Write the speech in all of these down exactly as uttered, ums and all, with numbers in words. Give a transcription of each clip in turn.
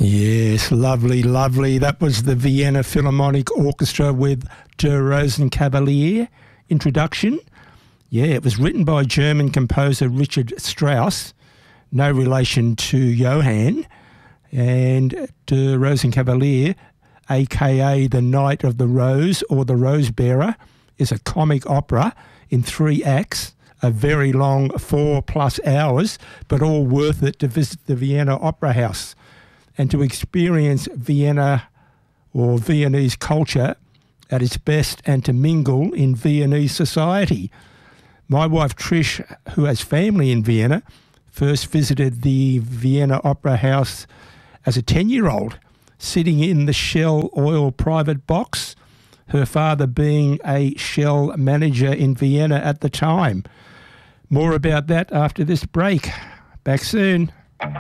Yes, lovely, lovely. That was the Vienna Philharmonic Orchestra with Der Rosenkavalier introduction. Yeah, it was written by German composer Richard Strauss, no relation to Johann, and Der Rosenkavalier, a k a the Knight of the Rose or the Rose Bearer, is a comic opera in three acts, a very long four plus hours, but all worth it to visit the Vienna Opera House and to experience Vienna or Viennese culture at its best and to mingle in Viennese society. My wife Trish, who has family in Vienna, first visited the Vienna Opera House as a ten-year-old, sitting in the Shell Oil private box, her father being a Shell manager in Vienna at the time. More about that after this break. Back soon.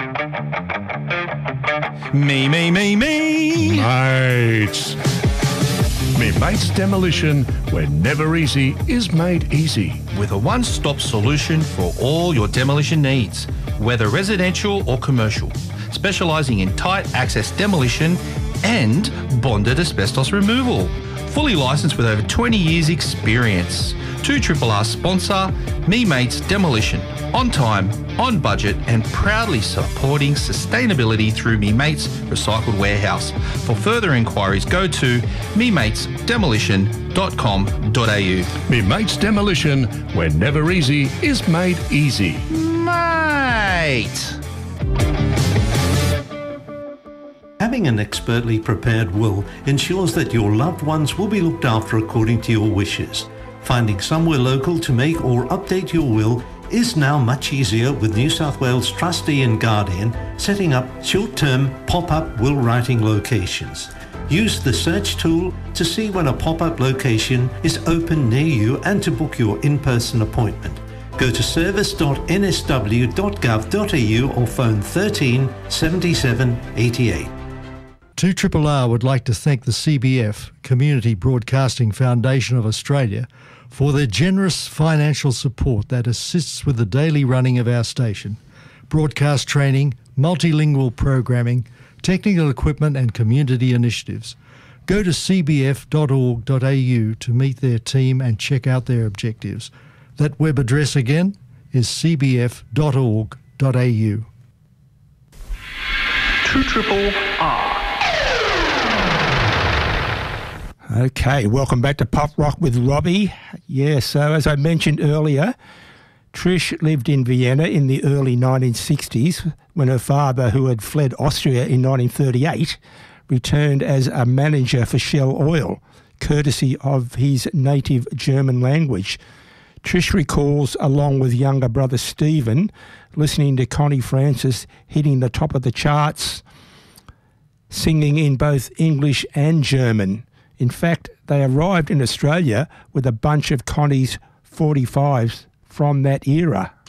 Me, me, me, me. Mates. Me Mates Demolition, where never easy is made easy. With a one-stop solution for all your demolition needs, whether residential or commercial, specialising in tight access demolition and bonded asbestos removal. Fully licensed with over twenty years experience. two R R R sponsor, Me Mates Demolition. On time, on budget and proudly supporting sustainability through Me Mates Recycled Warehouse. For further inquiries, go to me mates demolition dot com dot a u. Me Mates Demolition, where never easy is made easy. Mate! Having an expertly prepared will ensures that your loved ones will be looked after according to your wishes. Finding somewhere local to make or update your will is now much easier with New South Wales Trustee and Guardian setting up short-term pop-up will writing locations. Use the search tool to see when a pop-up location is open near you and to book your in-person appointment. Go to service dot n s w dot gov dot a u or phone thirteen seventy-seven eighty-eight. two R R R would like to thank the C B F, Community Broadcasting Foundation of Australia, for their generous financial support that assists with the daily running of our station, broadcast training, multilingual programming, technical equipment and community initiatives. Go to c b f dot org dot a u to meet their team and check out their objectives. That web address again is c b f dot org dot a u. two R R R. Okay, welcome back to Pop Rock with Robbie. Yeah, so as I mentioned earlier, Trish lived in Vienna in the early nineteen sixties when her father, who had fled Austria in nineteen thirty-eight, returned as a manager for Shell Oil, courtesy of his native German language. Trish recalls, along with younger brother Stephen, listening to Connie Francis hitting the top of the charts, singing in both English and German. In fact, they arrived in Australia with a bunch of Connie's forty-fives from that era.